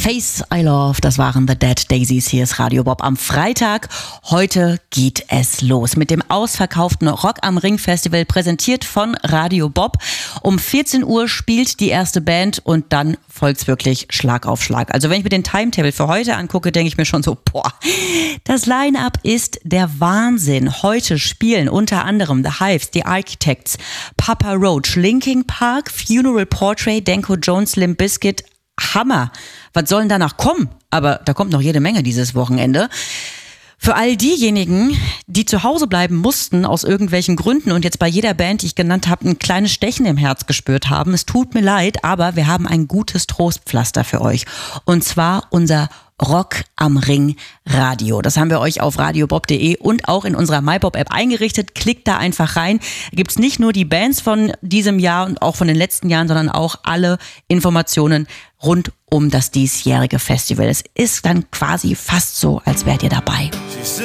Face I Love, das waren The Dead Daisies. Hier ist Radio Bob am Freitag. Heute geht es los mit dem ausverkauften Rock am Ring Festival, präsentiert von Radio Bob. Um 14 Uhr spielt die erste Band und dann folgt's wirklich Schlag auf Schlag. Also wenn ich mir den Timetable für heute angucke, denke ich mir schon so, das Line-Up ist der Wahnsinn. Heute spielen unter anderem The Hives, The Architects, Papa Roach, Linkin Park, Funeral Portrait, Danko Jones, Limp Bizkit. Hammer. Was soll denn danach kommen? Aber da kommt noch jede Menge dieses Wochenende. Für all diejenigen, die zu Hause bleiben mussten aus irgendwelchen Gründen und jetzt bei jeder Band, die ich genannt habe, ein kleines Stechen im Herz gespürt haben, es tut mir leid, aber wir haben ein gutes Trostpflaster für euch. Und zwar unser Rock am Ring Radio. Das haben wir euch auf radiobob.de und auch in unserer MyBob-App eingerichtet. Klickt da einfach rein. Da gibt's nicht nur die Bands von diesem Jahr und auch von den letzten Jahren, sondern auch alle Informationen rund um das diesjährige Festival. Es ist dann quasi fast so, als wärt ihr dabei.